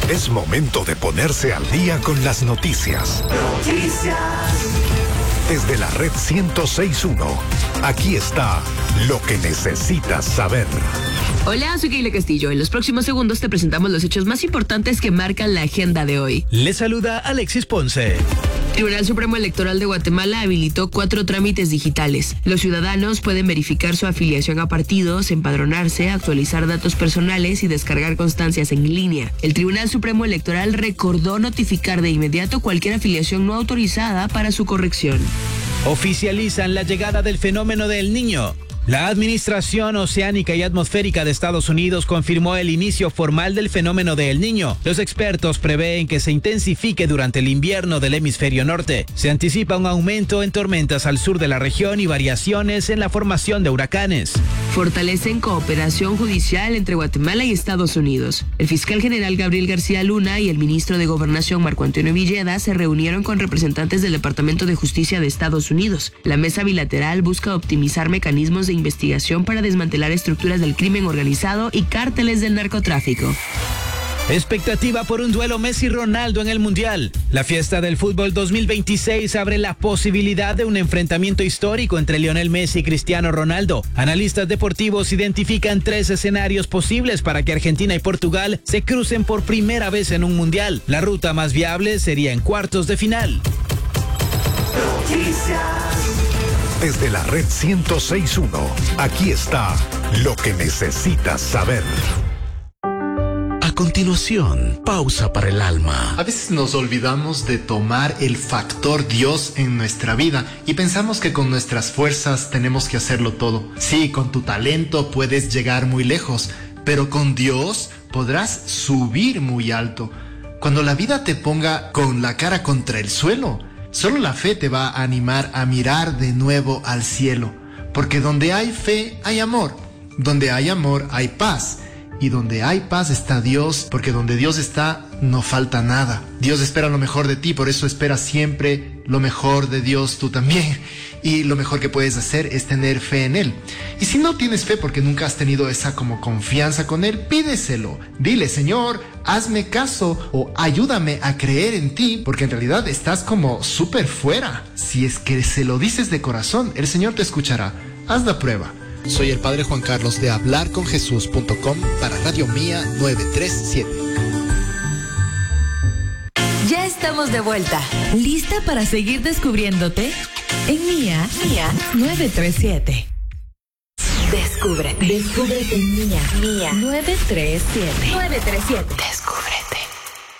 Es momento de ponerse al día con las noticias. Desde la red 106.1, aquí está lo que necesitas saber. Hola, soy Keila Castillo. En los próximos segundos te presentamos los hechos más importantes que marcan la agenda de hoy. Le saluda Alexis Ponce. Tribunal Supremo Electoral de Guatemala habilitó 4 trámites digitales. Los ciudadanos pueden verificar su afiliación a partidos, empadronarse, actualizar datos personales y descargar constancias en línea. El Tribunal Supremo Electoral recordó notificar de inmediato cualquier afiliación no autorizada para su corrección. Oficializan la llegada del fenómeno del Niño. La Administración Oceánica y Atmosférica de Estados Unidos confirmó el inicio formal del fenómeno de El Niño. Los expertos prevén que se intensifique durante el invierno del hemisferio norte. Se anticipa un aumento en tormentas al sur de la región y variaciones en la formación de huracanes. Fortalecen cooperación judicial entre Guatemala y Estados Unidos. El fiscal general Gabriel García Luna y el ministro de Gobernación Marco Antonio Villeda se reunieron con representantes del Departamento de Justicia de Estados Unidos. La mesa bilateral busca optimizar mecanismos de investigación para desmantelar estructuras del crimen organizado y cárteles del narcotráfico. Expectativa por un duelo Messi-Ronaldo en el Mundial. La fiesta del fútbol 2026 abre la posibilidad de un enfrentamiento histórico entre Lionel Messi y Cristiano Ronaldo. Analistas deportivos identifican 3 escenarios posibles para que Argentina y Portugal se crucen por primera vez en un Mundial. La ruta más viable sería en cuartos de final. Desde la red 106.1, aquí está lo que necesitas saber. A continuación, pausa para el alma. A veces nos olvidamos de tomar el factor Dios en nuestra vida y pensamos que con nuestras fuerzas tenemos que hacerlo todo. Sí, con tu talento puedes llegar muy lejos, pero con Dios podrás subir muy alto. Cuando la vida te ponga con la cara contra el suelo, solo la fe te va a animar a mirar de nuevo al cielo, porque donde hay fe hay amor, donde hay amor hay paz, y donde hay paz está Dios, porque donde Dios está no falta nada. Dios espera lo mejor de ti, por eso espera siempre lo mejor de Dios tú también, y lo mejor que puedes hacer es tener fe en Él. Y si no tienes fe porque nunca has tenido esa como confianza con Él, pídeselo, dile: Señor, hazme caso o ayúdame a creer en ti, porque en realidad estás como súper fuera. Si es que se lo dices de corazón, el Señor te escuchará. Haz la prueba. Soy el Padre Juan Carlos de hablarconjesús.com para Radio Mía 937. Ya estamos de vuelta. ¿Lista para seguir descubriéndote? En Mía 937. Descúbrete en Mía 937.